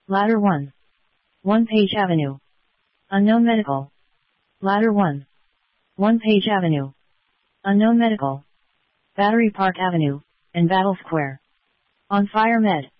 Ladder 1. 1 Page Avenue. Unknown Medical. Ladder 1. 1 Page Avenue. Unknown Medical. Battery Park Avenue, and Battle Square. On Fire Med.